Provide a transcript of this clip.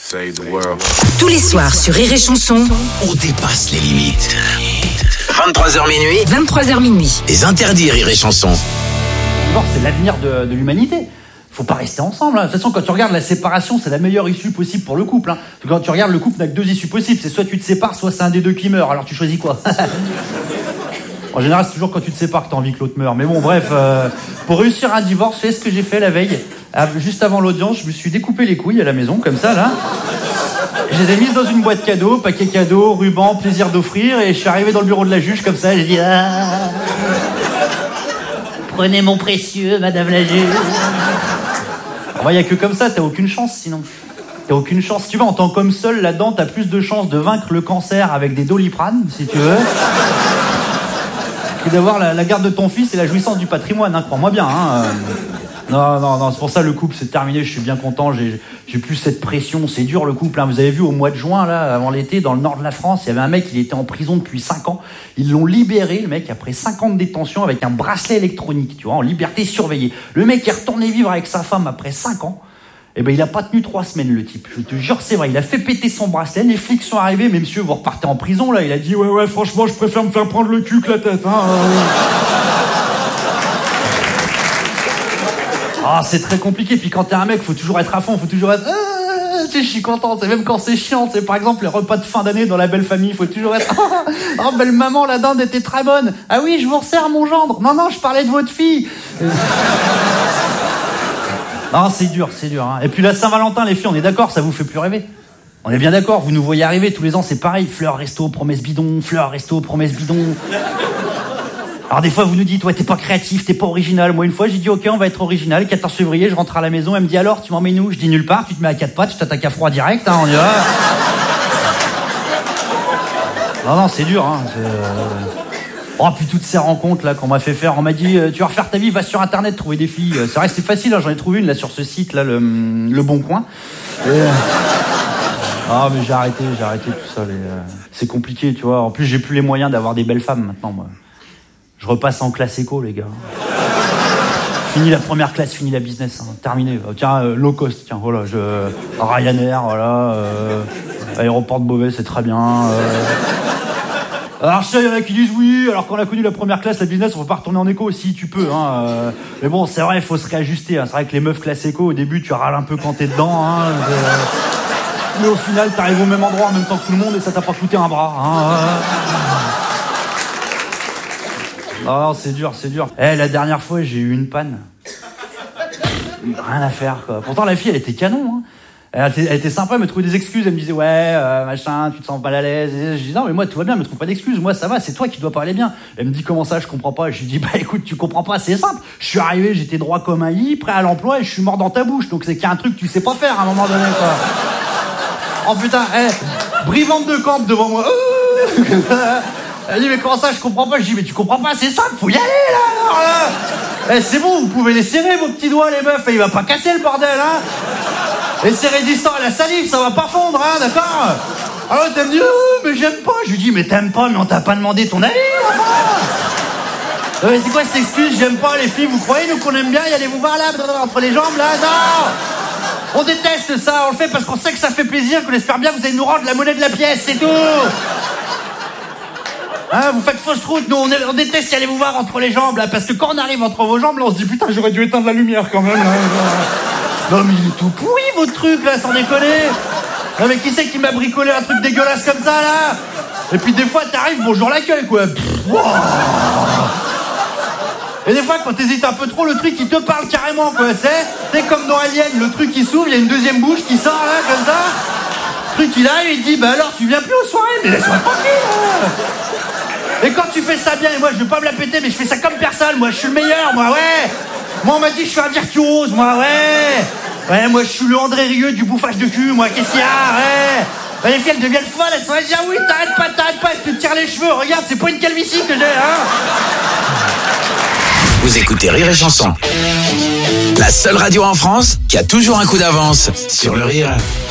Save the world. Tous les soirs sur Rire et Chanson, On dépasse les limites. 23h minuit. 23h minuit. Les interdits Rire et Chanson. Divorce, c'est l'avenir de l'humanité. Faut pas rester ensemble. Hein. De toute façon, quand tu regardes la séparation, c'est la meilleure issue possible pour le couple. Hein. Quand tu regardes le couple, n'a que deux issues possibles. C'est soit tu te sépares, soit c'est un des deux qui meurt. Alors tu choisis quoi? En général, c'est toujours quand tu te sépares que t'as envie que l'autre meure. Mais bon, bref, pour réussir un divorce, c'est ce que j'ai fait la veille. Juste avant l'audience, je me suis découpé les couilles à la maison, comme ça, là. Je les ai mises dans une boîte cadeau, paquet cadeau, ruban, plaisir d'offrir. Et je suis arrivé dans le bureau de la juge, comme ça, j'ai dit... Ah, prenez mon précieux, madame la juge. Il n'y a que comme ça, t'as aucune chance, sinon. T'as aucune chance. Si tu veux, en tant qu'homme seul, là-dedans, t'as plus de chances de vaincre le cancer avec des Doliprane, si tu veux, que d'avoir la garde de ton fils et la jouissance du patrimoine, hein, crois-moi bien. Hein. Non, c'est pour ça le couple c'est terminé, je suis bien content, j'ai plus cette pression, c'est dur le couple. Hein. Vous avez vu au mois de juin, là, avant l'été, dans le nord de la France, il y avait un mec, il était en prison depuis 5 ans. Ils l'ont libéré, le mec, après 5 ans de détention avec un bracelet électronique, tu vois, en liberté surveillée. Le mec est retourné vivre avec sa femme après 5 ans. Eh ben, il a pas tenu 3 semaines, le type. Je te jure, c'est vrai. Il a fait péter son bracelet. Les flics sont arrivés. Mais monsieur, vous repartez en prison, là. Il a dit, ouais, franchement, je préfère me faire prendre le cul que la tête, hein. Ah, c'est très compliqué. Puis quand t'es un mec, faut toujours être à fond. Faut toujours être... je suis content. C'est même quand c'est chiant. C'est par exemple les repas de fin d'année dans la belle famille. Faut toujours être... Oh, belle maman, la dinde était très bonne. Ah oui, je vous resserre mon gendre. Non, je parlais de votre fille. Non, c'est dur. Hein. Et puis la Saint-Valentin, les filles, on est d'accord, ça vous fait plus rêver. On est bien d'accord, vous nous voyez arriver tous les ans, c'est pareil. Fleurs, resto, promesse bidon, fleurs, resto, promesse bidon. Alors des fois, vous nous dites, ouais, t'es pas créatif, t'es pas original. Moi, une fois, j'ai dit, ok, on va être original. 14 février, je rentre à la maison, elle me dit, alors, tu m'emmènes où? Je dis, nulle part, tu te mets à 4 pattes, tu t'attaques à froid direct, hein, on y va. Non, c'est dur, hein. Oh, puis toutes ces rencontres là qu'on m'a fait faire, on m'a dit tu vas refaire ta vie, va sur internet trouver des filles. C'est vrai, c'est facile, hein, j'en ai trouvé une là sur ce site là, le Bon Coin. Ah, mais j'ai arrêté tout ça. C'est compliqué, tu vois. En plus, j'ai plus les moyens d'avoir des belles femmes maintenant, moi. Je repasse en classe éco, les gars. Fini la première classe, fini la business, hein. Terminé. Tiens, low cost, tiens, voilà. Ryanair, voilà. Aéroport de Beauvais, c'est très bien. Alors je sais, il y en a qui disent oui, alors qu'on a connu la première classe, la business, on peut pas retourner en éco si tu peux. Hein, mais bon, c'est vrai, il faut se réajuster. Hein. C'est vrai que les meufs classe éco, au début, tu râles un peu quand t'es dedans. Hein, mais au final, t'arrives au même endroit en même temps que tout le monde et ça t'a pas coûté un bras. Hein, Non, c'est dur. La dernière fois, j'ai eu une panne. Rien à faire, quoi. Pourtant, la fille, elle était canon, hein. Elle était sympa, elle me trouvait des excuses, elle me disait ouais, machin, tu te sens pas à l'aise. Et je dis non mais moi tout va bien, me trouve pas d'excuses, moi ça va, c'est toi qui dois pas aller bien. Elle me dit comment ça, je comprends pas. Je lui dis bah écoute, tu comprends pas, c'est simple. Je suis arrivé, j'étais droit comme un i, prêt à l'emploi et je suis mort dans ta bouche. Donc c'est qu'il y a un truc que tu sais pas faire à un moment donné, quoi. Oh putain, brivante de camp devant moi. Elle dit mais comment ça, je comprends pas. Je dis mais tu comprends pas, c'est simple, faut y aller là. Alors, là. C'est bon, vous pouvez les serrer vos petits doigts les meufs, et il va pas casser le bordel, hein. Et c'est résistant à la salive, ça va pas fondre, hein, d'accord? Alors elle me dit, oh, mais j'aime pas. Je lui dis, mais t'aimes pas, mais on t'a pas demandé ton avis, enfin. C'est quoi cette excuse? J'aime pas les filles, vous croyez, nous qu'on aime bien y aller vous voir là, entre les jambes, là? Non! On déteste ça, on le fait parce qu'on sait que ça fait plaisir, qu'on espère bien que vous allez nous rendre la monnaie de la pièce, c'est tout! Hein, vous faites fausse route, nous on déteste y aller vous voir entre les jambes, là, parce que quand on arrive entre vos jambes, là, on se dit, putain, j'aurais dû éteindre la lumière quand même, là. Non mais il est tout pourri votre truc là, sans déconner. Non mais qui c'est qui m'a bricolé un truc dégueulasse comme ça là? Et puis des fois t'arrives, bonjour l'accueil quoi. Wow. Et des fois quand t'hésites un peu trop, le truc il te parle carrément quoi, tu sais. C'est comme dans Alien, le truc il s'ouvre, il y a une deuxième bouche qui sort là comme ça. Le truc il arrive, il dit bah alors tu viens plus aux soirées, mais laisse-moi tranquille là. Et quand tu fais ça bien, et moi je vais pas me la péter, mais je fais ça comme personne, moi je suis le meilleur, moi ouais. Moi on m'a dit je suis un virtuose, moi ouais. Ouais, moi je suis le André Rieu du bouffage de cul, moi qu'est-ce qu'il y a, ouais. Les filles elles deviennent folles, elles sont là, ah oui t'arrêtes pas, je te tire les cheveux, regarde c'est pas une calvitie que j'ai, hein. Vous écoutez Rire et Chanson, la seule radio en France qui a toujours un coup d'avance sur le rire.